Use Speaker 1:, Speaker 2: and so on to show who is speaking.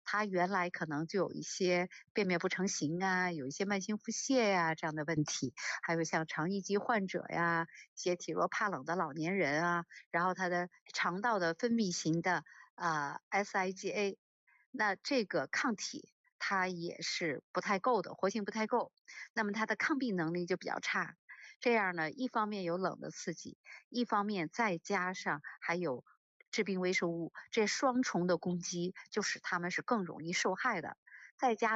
Speaker 1: 他原来可能就有一些便秘不成形啊，有一些慢性腹泻呀这样的问题，还有像肠易激患者呀，一些体弱怕冷的老年人啊，然后他的肠道的分泌型的SIGA，那这个抗体它也是不太够的，活性不太够，那么它的抗病能力就比较差。这样呢，一方面有冷的刺激，一方面再加上还有致病微生物，这双重的攻击就使它们是更容易受害的。再加